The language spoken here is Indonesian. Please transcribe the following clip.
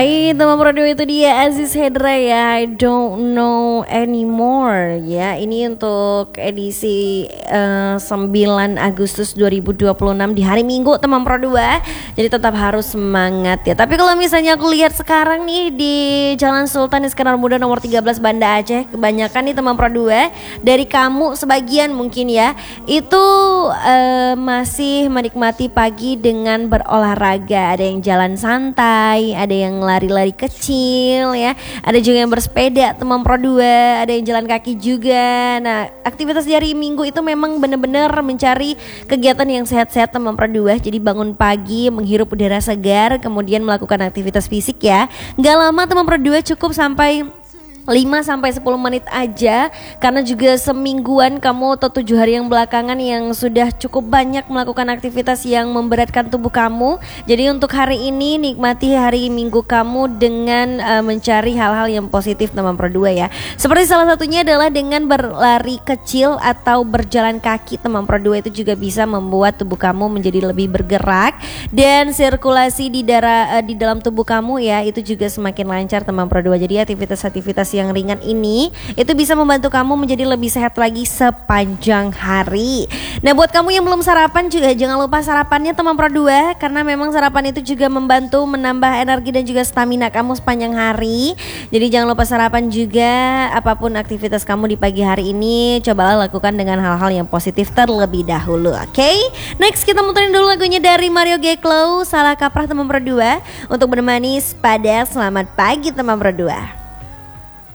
Hai teman Pro 2, itu dia Aziz Hendra ya, I don't know anymore ya. Ini untuk edisi 9 Agustus 2026 di hari Minggu teman Pro 2. Jadi tetap harus semangat ya. Tapi kalau misalnya aku lihat sekarang nih di Jalan Sultan Iskandar Muda nomor 13 Banda Aceh, kebanyakan nih teman Pro 2 dari kamu sebagian mungkin ya, itu masih menikmati pagi dengan berolahraga. Ada yang jalan santai, ada yang lari-lari kecil ya, ada juga yang bersepeda teman Pro 2, ada yang jalan kaki juga. Nah, aktivitas di hari Minggu itu memang benar-benar mencari kegiatan yang sehat-sehat teman Pro 2. Jadi bangun pagi, menghirup udara segar, kemudian melakukan aktivitas fisik ya. Gak lama teman Pro 2, cukup sampai 5-10 menit aja, karena juga semingguan kamu atau 7 hari yang belakangan yang sudah cukup banyak melakukan aktivitas yang memberatkan tubuh kamu. Jadi untuk hari ini nikmati hari Minggu kamu dengan mencari hal-hal yang positif teman Pro 2 ya. Seperti salah satunya adalah dengan berlari kecil atau berjalan kaki teman Pro 2, itu juga bisa membuat tubuh kamu menjadi lebih bergerak dan sirkulasi di dalam tubuh kamu ya, itu juga semakin lancar teman Pro 2. Jadi aktivitas-aktivitas yang ringan ini itu bisa membantu kamu menjadi lebih sehat lagi sepanjang hari. Nah, buat kamu yang belum sarapan juga jangan lupa sarapannya teman Pro 2, karena memang sarapan itu juga membantu menambah energi dan juga stamina kamu sepanjang hari. Jadi jangan lupa sarapan juga. Apapun aktivitas kamu di pagi hari ini, cobalah lakukan dengan hal-hal yang positif terlebih dahulu. Oke? Next kita muterin dulu lagunya dari Mario Geklo, Salah Kaprah teman Pro 2, untuk menemani pada selamat pagi teman Pro 2.